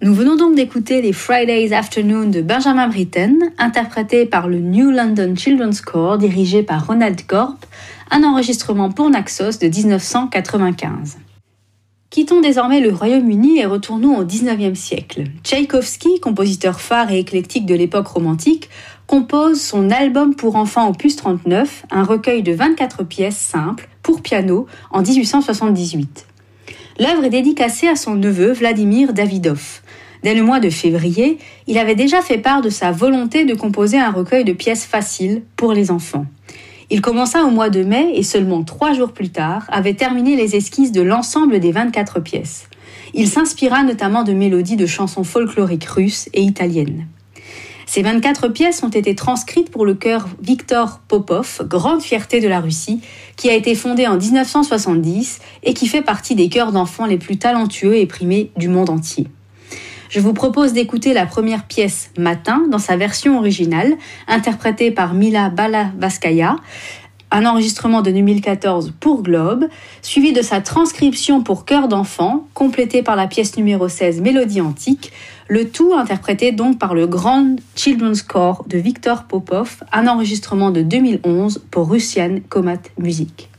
Nous venons donc d'écouter les Fridays Afternoon de Benjamin Britten, interprété par le New London Children's Choir dirigé par Ronald Korp, un enregistrement pour Naxos de 1995. Quittons désormais le Royaume-Uni et retournons au XIXe siècle. Tchaïkovski, compositeur phare et éclectique de l'époque romantique, compose son album pour enfants opus 39, un recueil de 24 pièces simples pour piano en 1878. L'œuvre est dédicacée à son neveu Vladimir Davidov. Dès le mois de février, il avait déjà fait part de sa volonté de composer un recueil de pièces faciles pour les enfants. Il commença au mois de mai et seulement 3 jours plus tard avait terminé les esquisses de l'ensemble des 24 pièces. Il s'inspira notamment de mélodies de chansons folkloriques russes et italiennes. Ces 24 pièces ont été transcrites pour le chœur Viktor Popov, grande fierté de la Russie, qui a été fondé en 1970 et qui fait partie des chœurs d'enfants les plus talentueux et primés du monde entier. Je vous propose d'écouter la première pièce Matin dans sa version originale, interprétée par Mila Balavaskaya, un enregistrement de 2014 pour Globe, suivi de sa transcription pour chœur d'enfant, complétée par la pièce numéro 16 Mélodie antique, le tout interprété donc par le Grand Children's Choir de Viktor Popov, un enregistrement de 2011 pour Russian Comat Music.